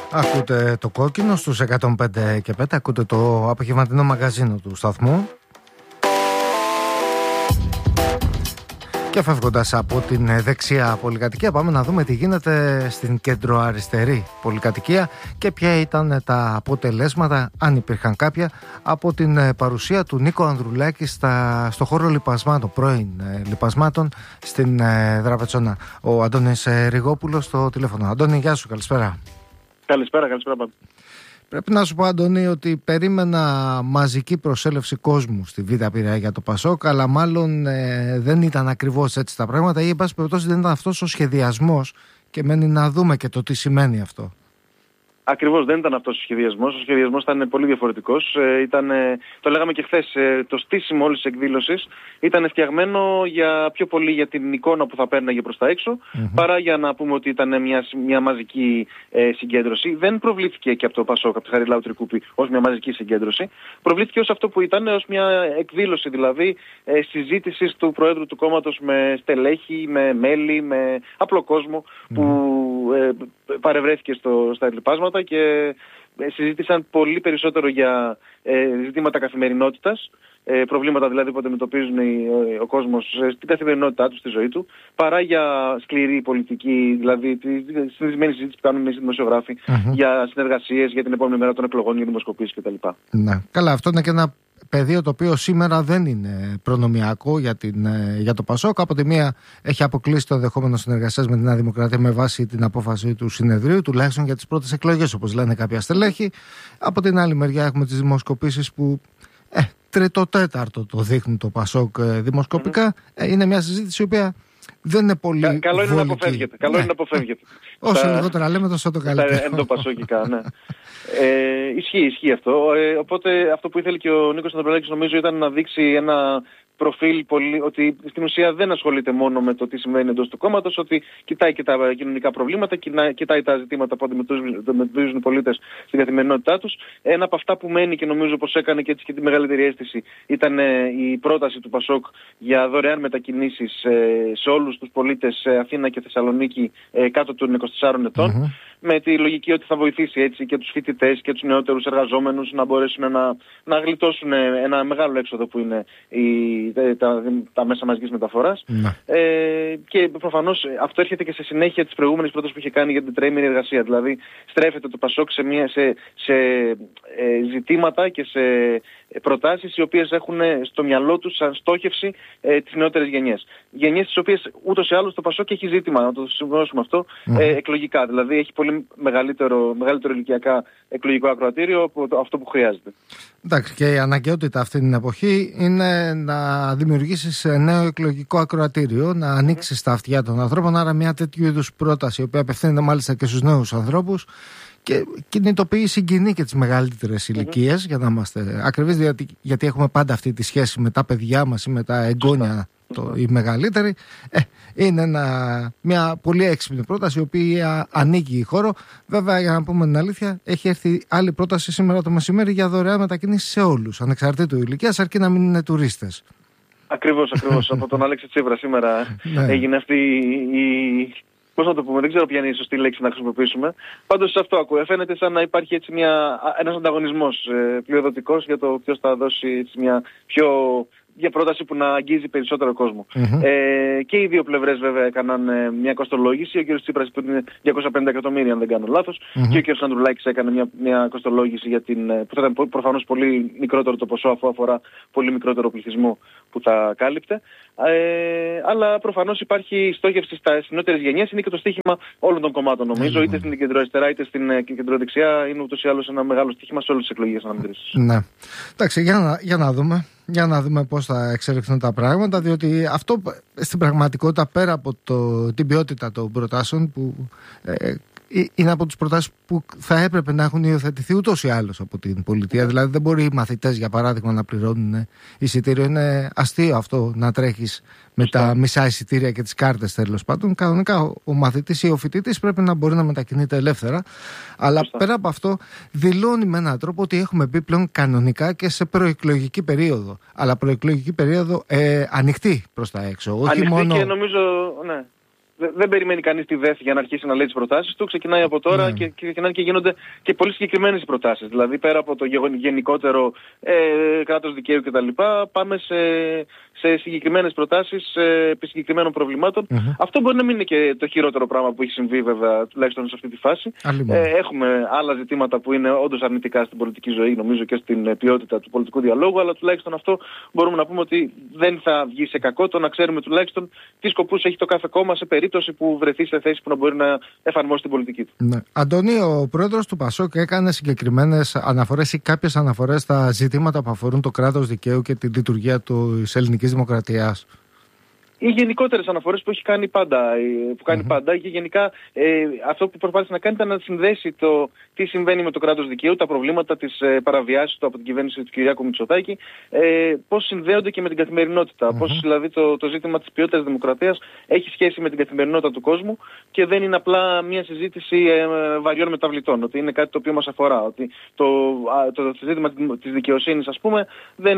Ακούτε το Κόκκινο στους 105 και 5, ακούτε το απογευματινό μαγαζίνο του σταθμού. Και φεύγοντας από την δεξιά πολυκατοικία, πάμε να δούμε τι γίνεται στην κεντροαριστερή πολυκατοικία και ποια ήταν τα αποτελέσματα, αν υπήρχαν κάποια, από την παρουσία του Νίκο Ανδρουλάκη στο χώρο λιπασμάτων, πρώην λιπασμάτων στην Δραβετσόνα. Ο Αντώνης Ριγόπουλος στο τηλέφωνο. Αντώνη, γεια σου, καλησπέρα. Καλησπέρα. Πρέπει να σου πω, Αντώνη, ότι περίμενα μαζική προσέλευση κόσμου στη Β' Πειραιά για το Πασόκ, αλλά μάλλον δεν ήταν ακριβώς έτσι τα πράγματα, ή εν πάση περιπτώσει δεν ήταν αυτός ο σχεδιασμός, και μένει να δούμε και το τι σημαίνει αυτό. Ακριβώς, δεν ήταν αυτός ο σχεδιασμός. Ο σχεδιασμός ήταν πολύ διαφορετικός. Το λέγαμε και χθες, το στήσιμο όλης της εκδήλωσης ήταν φτιαγμένο πιο πολύ για την εικόνα που θα πέρναγε προς τα έξω, παρά για να πούμε ότι ήταν μια μαζική συγκέντρωση. Δεν προβλήθηκε και από το Πασόκ, από τη Χαριλάου Τρικούπη, ως μια μαζική συγκέντρωση. Προβλήθηκε ως αυτό που ήταν, ως μια εκδήλωση δηλαδή συζήτησης του Προέδρου του κόμματος με στελέχη, με μέλη, με απλό κόσμο που παρευρέθηκε στα λοιπάσματα και συζήτησαν πολύ περισσότερο για ζητήματα καθημερινότητας, προβλήματα δηλαδή που αντιμετωπίζουν ο κόσμος στην καθημερινότητά του, στη ζωή του, παρά για σκληρή πολιτική, δηλαδή τη συνηθισμένη συζήτηση που κάνουν εμείς οι δημοσιογράφοι για συνεργασίες, για την επόμενη μέρα των εκλογών, για δημοσκοπήσεις κτλ. Ναι. Καλά, αυτό είναι και ένα πεδίο το οποίο σήμερα δεν είναι προνομιακό για το Πασόκ. Από τη μία έχει αποκλείσει το ενδεχόμενο συνεργασίας με τη Νέα Δημοκρατία με βάση την απόφαση του συνεδρίου, τουλάχιστον για τις πρώτες εκλογές, όπως λένε κάποια στελέχη. Από την άλλη μεριά έχουμε τις δημοσκοπήσεις που τρίτο-τέταρτο το δείχνει το Πασόκ δημοσκοπικά. Είναι μια συζήτηση η οποία δεν είναι πολύ Καλό είναι να αποφεύγεται. Όσο λιγότερα λέμε, τόσο το καλύτερο. Στα εντοπασόκικα, ναι. Ισχύει αυτό. Οπότε αυτό που ήθελε και ο Νίκος Ανδρουλάκης νομίζω ήταν να δείξει ένα προφίλ ότι στην ουσία δεν ασχολείται μόνο με το τι συμβαίνει εντός του κόμματος, ότι κοιτάει και τα κοινωνικά προβλήματα, κοιτάει τα ζητήματα που αντιμετωπίζουν οι πολίτες στην καθημερινότητά τους. Ένα από αυτά που μένει και νομίζω πως έκανε και έτσι και τη μεγαλύτερη αίσθηση ήταν η πρόταση του Πασόκ για δωρεάν μετακινήσεις σε όλους τους πολίτες Αθήνα και Θεσσαλονίκη κάτω των 24 ετών. Με τη λογική ότι θα βοηθήσει έτσι και τους φοιτητές και τους νεότερους εργαζόμενους να μπορέσουν να γλιτώσουν ένα μεγάλο έξοδο που είναι τα μέσα μαζικής μεταφοράς. Και προφανώς αυτό έρχεται και σε συνέχεια της προηγούμενης πρότασης που είχε κάνει για την τετραήμερη εργασία. Δηλαδή στρέφεται το Πασόκ σε ζητήματα και σε προτάσεις οι οποίες έχουν στο μυαλό τους σαν στόχευση τις νεότερες γενιές. Γενιές τις οποίες ούτως ή άλλως το Πασόκ έχει ζήτημα, να το σημειώσουμε αυτό, εκλογικά. Δηλαδή έχει πολύ μεγαλύτερο ηλικιακά εκλογικό ακροατήριο από αυτό που χρειάζεται. Εντάξει, και η αναγκαιότητα αυτή την εποχή είναι να δημιουργήσεις νέο εκλογικό ακροατήριο, να ανοίξεις τα αυτιά των ανθρώπων. Άρα μια τέτοιου είδους πρόταση, η οποία απευθύνεται μάλιστα και στους νέους ανθρώπους και κινητοποιεί, συγκινεί και τις μεγαλύτερες ηλικίες, για να είμαστε ακριβείς, γιατί έχουμε πάντα αυτή τη σχέση με τα παιδιά μας ή με τα εγγόνια. Οι μεγαλύτεροι. Είναι μια πολύ έξυπνη πρόταση η οποία ανοίγει χώρο. Βέβαια, για να πούμε την αλήθεια, έχει έρθει άλλη πρόταση σήμερα το μεσημέρι για δωρεάν μετακίνηση σε όλους, ανεξαρτήτου ηλικίας, αρκεί να μην είναι τουρίστες. Ακριβώς. Από τον Αλέξη Τσίπρα σήμερα έγινε αυτή η... Πώς να το πούμε, δεν ξέρω ποια είναι η σωστή λέξη να χρησιμοποιήσουμε. Πάντως αυτό ακούω. Φαίνεται σαν να υπάρχει έτσι ένας ανταγωνισμός πλειοδοτικός για το ποιος θα δώσει μια για πρόταση που να αγγίζει περισσότερο κόσμο. Και οι δύο πλευρές βέβαια έκαναν μια κοστολόγηση. Ο κ. Τσίπρας που είναι 250 εκατομμύρια, αν δεν κάνω λάθος, και ο κ. Ανδρουλάκης έκανε μια κοστολόγηση που θα ήταν προφανώς πολύ μικρότερο το ποσό, αφού αφορά πολύ μικρότερο πληθυσμό που θα κάλυπτε. Αλλά προφανώς υπάρχει στόχευση στις νεότερες γενιές. Είναι και το στοίχημα όλων των κομμάτων, νομίζω, είτε στην κεντροαριστερά είτε στην κεντροδεξιά. Είναι ούτως ή άλλως ένα μεγάλο στοίχημα σε όλες τις εκλογές αναμετρήσεις. Ναι. Εντάξει, για να δούμε. Για να δούμε πώς θα εξελιχθούν τα πράγματα, διότι αυτό στην πραγματικότητα, πέρα από την ποιότητα των προτάσεων, που είναι από τις προτάσεις που θα έπρεπε να έχουν υιοθετηθεί ούτως ή άλλως από την πολιτεία. Δηλαδή δεν μπορεί οι μαθητές, για παράδειγμα, να πληρώνουν εισιτήριο. Είναι αστείο αυτό να τρέχεις με τα μισά εισιτήρια και τις κάρτες, τέλος πάντων. Κανονικά ο μαθητής ή ο φοιτητής πρέπει να μπορεί να μετακινείται ελεύθερα. Αλλά πέρα από αυτό, δηλώνει με έναν τρόπο ότι έχουμε μπει πλέον κανονικά και σε προεκλογική περίοδο. Αλλά προεκλογική περίοδο ανοιχτή προς τα έξω. Όχι ανοιχτή μόνο... και νομίζω, ναι. δεν περιμένει κανείς τη ΔΕΘ για να αρχίσει να λέει τις προτάσεις του. Ξεκινάει από τώρα και ξεκινάνε και γίνονται και πολύ συγκεκριμένες οι προτάσεις. Δηλαδή πέρα από το γενικότερο κράτος δικαίου κτλ. Πάμε σε συγκεκριμένες προτάσεις επί συγκεκριμένων προβλημάτων. Αυτό μπορεί να μην είναι και το χειρότερο πράγμα που έχει συμβεί, βέβαια, τουλάχιστον σε αυτή τη φάση. Έχουμε άλλα ζητήματα που είναι όντως αρνητικά στην πολιτική ζωή, νομίζω, και στην ποιότητα του πολιτικού διαλόγου, αλλά τουλάχιστον αυτό μπορούμε να πούμε ότι δεν θα βγει σε κακό το να ξέρουμε τουλάχιστον τι σκοπούς έχει το κάθε κόμμα σε περίπτωση που βρεθεί σε θέση που να μπορεί να εφαρμόσει την πολιτική του. Ναι. Αντώνη, ο πρόεδρος του ΠΑΣΟΚ έκανε συγκεκριμένες αναφορές ή κάποιες αναφορές στα ζητήματα που αφορούν το κράτος δικαίου και τη λειτουργία της ελληνικής δημοκρατίας. Οι γενικότερες αναφορές που έχει κάνει πάντα, και γενικά αυτό που προσπάθησε να κάνει ήταν να συνδέσει το τι συμβαίνει με το κράτος δικαίου, τα προβλήματα της παραβιάσης του από την κυβέρνηση του Κυριάκου Μητσοτάκη, πώς συνδέονται και με την καθημερινότητα. Πώς δηλαδή το ζήτημα της ποιότητας δημοκρατίας έχει σχέση με την καθημερινότητα του κόσμου και δεν είναι απλά μια συζήτηση βαριών μεταβλητών, ότι είναι κάτι το οποίο μας αφορά. Ότι το ζήτημα της δικαιοσύνης, ας πούμε,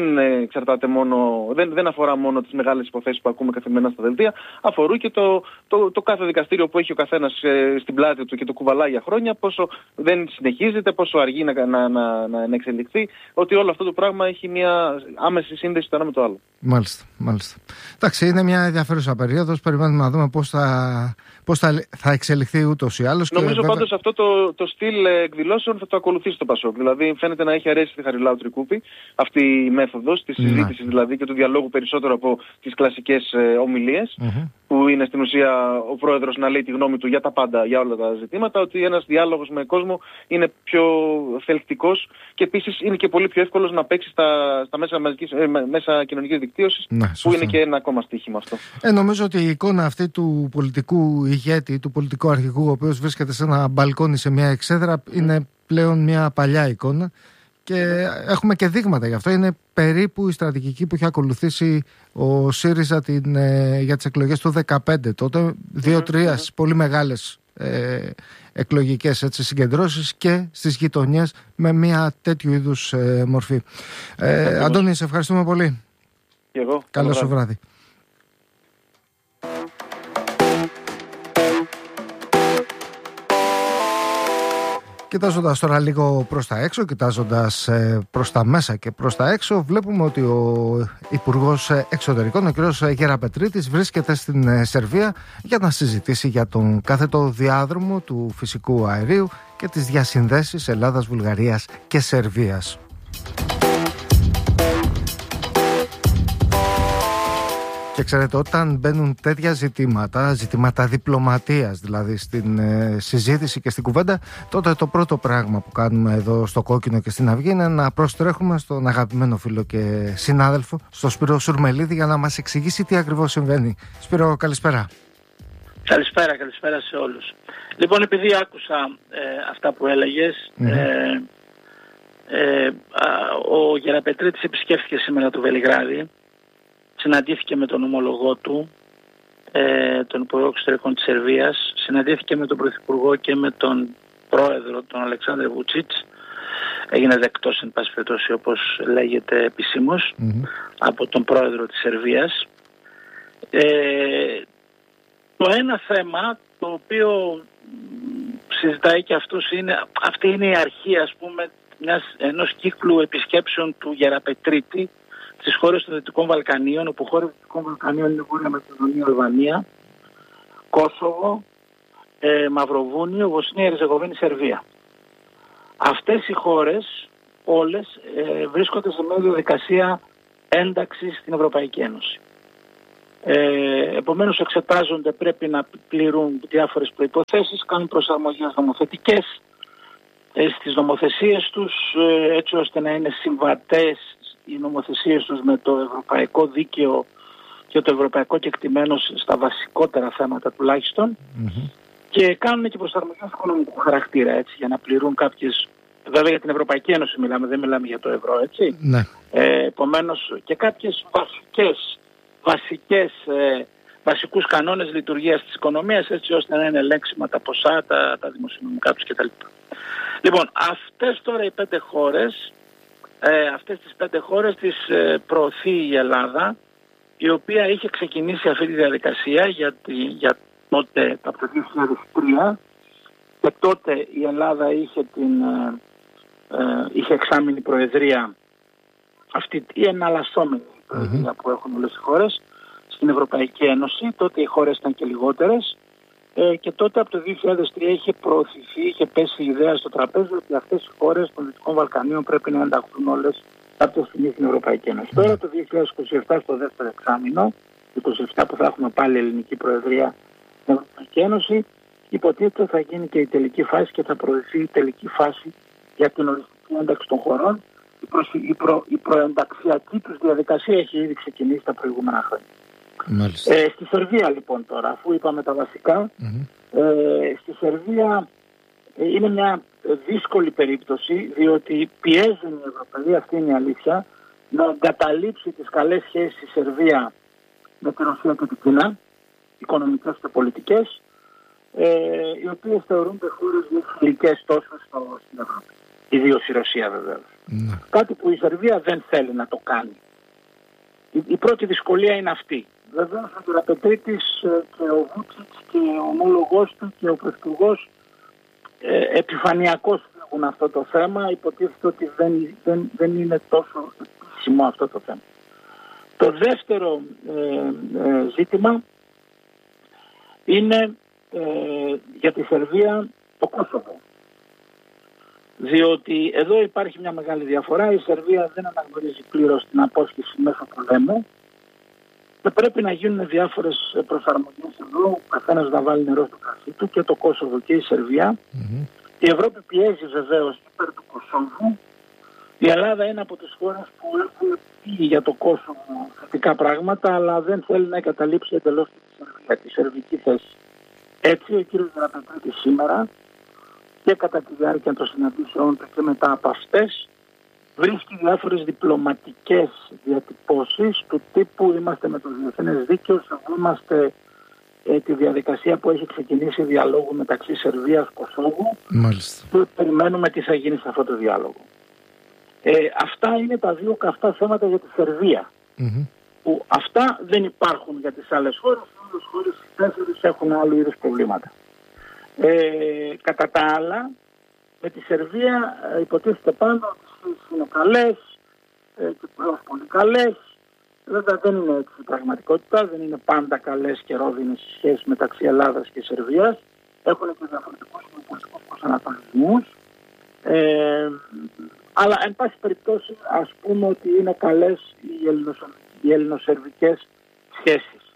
δεν αφορά μόνο τις μεγάλες υποθέσεις που ακούμε καθημερινά στα δελτία, αφορούν και το κάθε δικαστήριο που έχει ο καθένας στην πλάτη του και το κουβαλάει για χρόνια, πόσο δεν συνεχίζεται, πόσο αργεί να εξελιχθεί, ότι όλο αυτό το πράγμα έχει μια άμεση σύνδεση το ένα με το άλλο. Μάλιστα. Εντάξει, είναι μια ενδιαφέρουσα περίοδος. Περιμένουμε να δούμε πώς θα εξελιχθεί ούτως ή άλλως. Νομίζω πάντως αυτό το στυλ εκδηλώσεων θα το ακολουθήσει το ΠΑΣΟΚ. Δηλαδή φαίνεται να έχει αρέσει στη Χαριλάου Τρικούπη αυτή η μέθοδος της συζήτησης δηλαδή και του διαλόγου περισσότερο από τις κλασικές ομιλίες, που είναι στην ουσία ο πρόεδρος να λέει τη γνώμη του για τα πάντα, για όλα τα ζητήματα, ότι ένας διάλογος με κόσμο είναι πιο θελκτικός και επίσης είναι και πολύ πιο εύκολος να παίξει στα μέσα κοινωνικής δικτύωσης, που είναι και ένα ακόμα στοίχημα αυτό. Νομίζω ότι η εικόνα αυτή του πολιτικού ηγέτη, του πολιτικού αρχηγού, ο οποίος βρίσκεται σε ένα μπαλκόνι σε μια εξέδρα, είναι πλέον μια παλιά εικόνα. Και έχουμε και δείγματα γι' αυτό. Είναι περίπου η στρατηγική που είχε ακολουθήσει ο ΣΥΡΙΖΑ για τις εκλογές του 2015. Τότε 2-3 πολύ μεγάλες εκλογικές συγκεντρώσεις και στις γειτονιές με μια τέτοιου είδους μορφή. Αντώνη, σε ευχαριστούμε πολύ. Και εγώ. Καλό σου βράδυ. Κοιτάζοντας τώρα λίγο προς τα έξω, κοιτάζοντας προς τα μέσα και προς τα έξω, βλέπουμε ότι ο Υπουργός Εξωτερικών, ο κ. Γεραπετρίτης, βρίσκεται στην Σερβία για να συζητήσει για τον κάθετο διάδρομο του φυσικού αερίου και τις διασυνδέσεις Ελλάδας, Βουλγαρίας και Σερβίας. Και ξέρετε, όταν μπαίνουν τέτοια ζητήματα διπλωματίας δηλαδή στην συζήτηση και στην κουβέντα, τότε το πρώτο πράγμα που κάνουμε εδώ στο Κόκκινο και στην Αυγή είναι να προστρέχουμε στον αγαπημένο φίλο και συνάδελφο, στον Σπύρο Σουρμελίδη, για να μας εξηγήσει τι ακριβώς συμβαίνει. Σπύρο, καλησπέρα. Καλησπέρα σε όλους. Λοιπόν, επειδή άκουσα αυτά που έλεγες, ο Γεραπετρίτης επισκέφθηκε σήμερα το Βελιγράδι. Συναντήθηκε με τον ομολογό του, τον Υπουργό Εξωτερικών της Σερβίας, συναντήθηκε με τον Πρωθυπουργό και με τον Πρόεδρο, τον Αλεξάνδρ Βουτσίτς. Έγινε δεκτός, εν πάση περιπτώσει, όπως λέγεται επισήμως, από τον Πρόεδρο της Σερβίας. Το ένα θέμα το οποίο συζητάει και αυτός είναι, αυτή είναι η αρχή, ας πούμε, ενός κύκλου επισκέψεων του Γεραπετρίτη στις χώρες των Δυτικών Βαλκανίων, όπου χώρες των Δυτικών Βαλκανίων είναι Βόρεια Μακεδονία, Αλβανία, Κόσοβο, Μαυροβούνιο, Βοσνία, Ερζεγοβίνη, Σερβία. Αυτές οι χώρες όλες βρίσκονται σε μια διαδικασία ένταξης στην Ευρωπαϊκή Ένωση. Επομένως εξετάζονται, πρέπει να πληρούν διάφορες προϋποθέσεις, κάνουν προσαρμογές νομοθετικές στις νομοθεσίες τους, έτσι ώστε να είναι συμβατές οι νομοθεσίες τους με το ευρωπαϊκό δίκαιο και το ευρωπαϊκό κεκτημένο στα βασικότερα θέματα τουλάχιστον, και κάνουν και προσαρμογές οικονομικού χαρακτήρα, έτσι, για να πληρούν κάποιες, βέβαια για την Ευρωπαϊκή Ένωση μιλάμε, δεν μιλάμε για το ευρώ, έτσι. Ναι. Επομένως και κάποιες βασικούς κανόνες λειτουργίας της οικονομίας, έτσι ώστε να είναι ελέγξιμα τα ποσά, τα δημοσιονομικά τους κτλ. Λοιπόν, αυτές τώρα οι 5 χώρες, αυτές τις 5 χώρες τις προωθεί η Ελλάδα, η οποία είχε ξεκινήσει αυτή τη διαδικασία για τότε από το 2003, και τότε η Ελλάδα είχε εξάμηνη προεδρία, αυτή η εναλλασσόμενη προεδρία που έχουν όλες οι χώρες στην Ευρωπαϊκή Ένωση. Τότε οι χώρες ήταν και λιγότερες, και τότε από το 2003 είχε προωθηθεί, είχε πέσει η ιδέα στο τραπέζι ότι αυτές οι χώρες των Δυτικών Βαλκανίων πρέπει να ενταχθούν όλες κάποια στιγμή στην Ευρωπαϊκή Ένωση. Τώρα το 2027, στο δεύτερο εξάμηνο, 27 που θα έχουμε πάλι ελληνική προεδρία στην Ευρωπαϊκή Ένωση, υποτίθεται θα γίνει και η τελική φάση και θα προωθηθεί η τελική φάση για την οριστική ένταξη των χωρών. Η προενταξιακή τους διαδικασία έχει ήδη ξεκινήσει τα προηγούμενα χρόνια. Στη Σερβία λοιπόν τώρα, αφού είπαμε τα βασικά, στη Σερβία είναι μια δύσκολη περίπτωση, διότι πιέζουν οι Ευρωπαίοι, αυτή είναι η αλήθεια, να εγκαταλείψει τις καλές σχέσεις η Σερβία με τη Ρωσία και την Κίνα, οικονομικές και πολιτικές, οι οποίες θεωρούνται χώρες φιλικές τόσο στην Ευρώπη. Ιδίως η Ρωσία βεβαίως. Κάτι που η Σερβία δεν θέλει να το κάνει. Η πρώτη δυσκολία είναι αυτή. Βεβαίως ο Γεραπετρίτης και ο Βούτσιτς και ο ομόλογός του και ο πρωθυπουργός επιφανειακώς φύγουν αυτό το θέμα. Υποτίθεται ότι δεν είναι τόσο επίσημο αυτό το θέμα. Το δεύτερο ζήτημα είναι για τη Σερβία το Κόσοβο. Διότι εδώ υπάρχει μια μεγάλη διαφορά. Η Σερβία δεν αναγνωρίζει πλήρως την απόσχεση μέσω πολέμου και πρέπει να γίνουν διάφορες προσαρμογές εδώ, ο καθένας να βάλει νερό στο κρασί του, και το Κόσοβο και η Σερβία. Η Ευρώπη πιέζει βεβαίως υπέρ του Κοσόβου. Η Ελλάδα είναι από τις χώρες που έχουν πει για το Κόσοβο θετικά πράγματα, αλλά δεν θέλει να εγκαταλείψει εντελώς τη σερβική θέση. Έτσι ο κύριος Γεραπετρίτης σήμερα και κατά τη διάρκεια των συναντήσεων του και μετά από αυτές βρίσκει διάφορες διπλωματικές διατυπώσεις του τύπου είμαστε με το διεθνές δίκαιο, σεβόμαστε τη διαδικασία που έχει ξεκινήσει διαλόγου μεταξύ Σερβίας και Κωσόβου και περιμένουμε τι θα γίνει σε αυτό το διάλογο. Αυτά είναι τα δύο καυτά θέματα για τη Σερβία. Που αυτά δεν υπάρχουν για τις άλλες χώρες. Οι άλλες χώρες οι τέσσερις έχουν άλλου είδους προβλήματα. Κατά τα άλλα, με τη Σερβία υποτίθεται πάνω ότι είναι καλές και πολύ καλές. Βέβαια δεν είναι έτσι η πραγματικότητα, δεν είναι πάντα καλές και ρόδινες οι σχέσεις μεταξύ Ελλάδας και Σερβίας. Έχουν και διαφορετικούς πολιτικούς προσανατολισμούς. Αλλά εν πάση περιπτώσει ας πούμε ότι είναι καλές οι ελληνοσερβικές σχέσεις.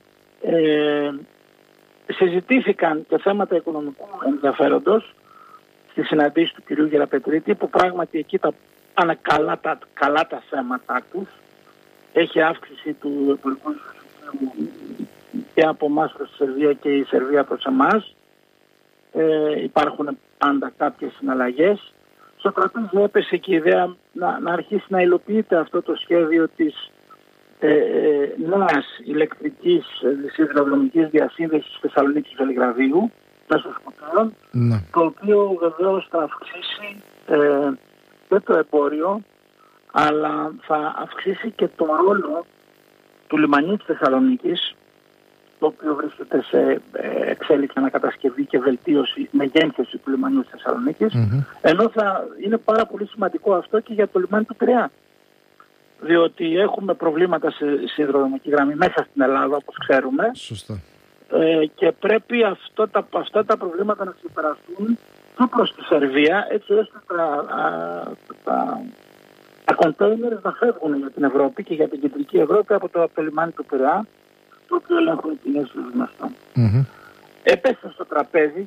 Συζητήθηκαν και θέματα οικονομικού ενδιαφέροντος στη συναντήση του κυρίου Γεραπετρίτη, που πράγματι εκεί τα πάνε καλά τα θέματα τους. Έχει αύξηση του εμπορικού ισοζυγίου και από εμάς προς τη Σερβία και η Σερβία προς εμάς. Υπάρχουν πάντα κάποιες συναλλαγές. Στο τραπέζι έπεσε και η ιδέα να αρχίσει να υλοποιείται αυτό το σχέδιο της νέας ηλεκτρικής σιδηροδρομικής διασύνδεσης Θεσσαλονίκης Βελιγραδίου μέσω σκουπιών, το οποίο βεβαίως θα αυξήσει και το εμπόριο, αλλά θα αυξήσει και το ρόλο του λιμανιού της Θεσσαλονίκης, το οποίο βρίσκεται σε εξέλιξη, ανακατασκευή και βελτίωση, μεγέθυνση του λιμανιού της Θεσσαλονίκης, ενώ θα είναι πάρα πολύ σημαντικό αυτό και για το λιμάνι του Πειραιά. Διότι έχουμε προβλήματα σε σιδηροδρομική γραμμή μέσα στην Ελλάδα, όπως ξέρουμε. Σωστά. Και πρέπει αυτά τα προβλήματα να ξεπεραστούν και προς τη Σερβία, έτσι ώστε τα κοντέινερ να φεύγουν για την Ευρώπη και για την κεντρική Ευρώπη από το λιμάνι του Πειραιά, το οποίο ελέγχουν οι τιμές του γνωστών. Έπεσε στο τραπέζι